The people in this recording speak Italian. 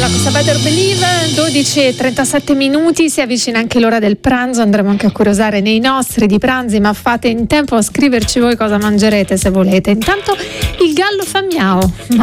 Allora, questa Better Believe, 12:37, si avvicina anche l'ora del pranzo, andremo anche a curiosare nei nostri di pranzi, ma fate in tempo a scriverci voi cosa mangerete se volete. Intanto il gallo fa miau.